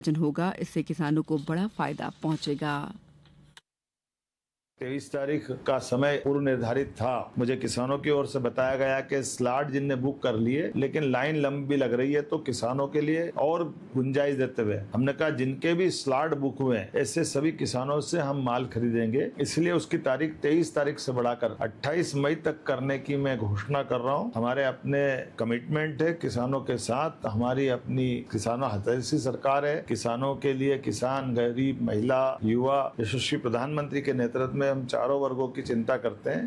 होगा, इससे किसानों को बड़ा फायदा पहुंचेगा। 23 तारीख का समय पूर्व निर्धारित था। मुझे किसानों की ओर से बताया गया कि स्लॉट जिनने बुक कर लिए, लेकिन लाइन लंबी लग रही है, तो किसानों के लिए और गुंजाइश देते हुए हमने कहा जिनके भी स्लॉट बुक हुए हैं ऐसे सभी किसानों से हम माल खरीदेंगे। इसलिए उसकी तारीख 23 तारीख से बढ़ाकर 28 मई तक करने की मैं घोषणा कर रहा हूं। हमारे अपने कमिटमेंट है किसानों के साथ, हमारी अपनी किसानों हितैषी सरकार है। किसानों के लिए किसान, गरीब, महिला, युवा, यशस्वी प्रधानमंत्री के नेतृत्व में हम चारों वर्गों की चिंता करते हैं।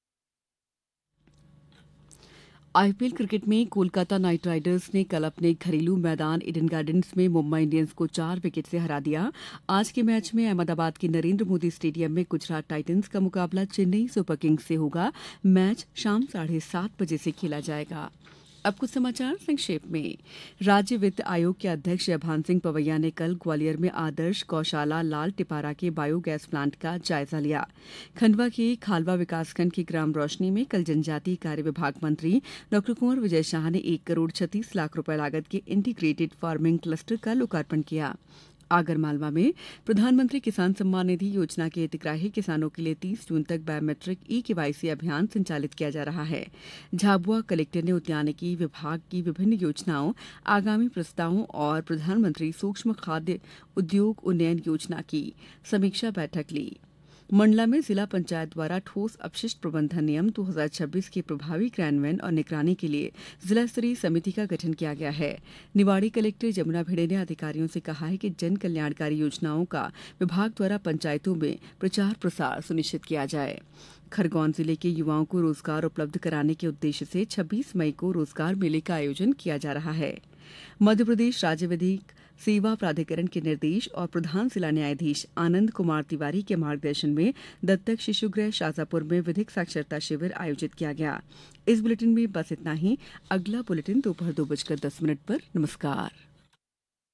आईपीएल क्रिकेट में कोलकाता नाइट राइडर्स ने कल अपने घरेलू मैदान ईडन गार्डन्स में मुंबई इंडियंस को 4 विकेट से हरा दिया। आज के मैच में अहमदाबाद के नरेंद्र मोदी स्टेडियम में गुजरात टाइटंस का मुकाबला चेन्नई सुपर किंग्स से होगा। मैच शाम 7:30 बजे से खेला जाएगा। अब कुछ समाचार संक्षेप में। राज्य वित्त आयोग के अध्यक्ष यभान सिंह पवैया ने कल ग्वालियर में आदर्श गौशाला लाल टिपारा के बायोगैस प्लांट का जायजा लिया। खंडवा के खालवा विकासखंड की ग्राम रोशनी में कल जनजातीय कार्य विभाग मंत्री डॉ कुंवर विजय शाह ने 1 करोड़ 36 लाख रुपए लागत के इंटीग्रेटेड फार्मिंग क्लस्टर का लोकार्पण किया। आगरमालवा में प्रधानमंत्री किसान सम्मान निधि योजना के हितग्राही किसानों के लिए 30 जून तक बायोमेट्रिक ई-केवाईसी अभियान संचालित किया जा रहा है। झाबुआ कलेक्टर ने उद्यानिकी विभाग की विभिन्न योजनाओं, आगामी प्रस्तावों और प्रधानमंत्री सूक्ष्म खाद्य उद्योग उन्नयन योजना की समीक्षा बैठक ली। मंडला में जिला पंचायत द्वारा ठोस अपशिष्ट प्रबंधन नियम 2026 के प्रभावी क्रियान्वयन और निगरानी के लिए जिला स्तरीय समिति का गठन किया गया है। निवाड़ी कलेक्टर जमुना भिड़े ने अधिकारियों से कहा है कि जन कल्याणकारी योजनाओं का विभाग द्वारा पंचायतों में प्रचार प्रसार सुनिश्चित किया जाए। खरगोन जिले के युवाओं को रोजगार उपलब्ध कराने के उद्देश्य से 26 मई को रोजगार मेले का आयोजन किया जा रहा है। मध्यप्रदेश राज्य विधिक सेवा प्राधिकरण के निर्देश और प्रधान जिला न्यायाधीश आनंद कुमार तिवारी के मार्गदर्शन में दत्तक शिशुगृह शाजापुर में विधिक साक्षरता शिविर आयोजित किया गया। इस बुलेटिन में बस इतना ही। अगला बुलेटिन दोपहर 2:10 पर। नमस्कार।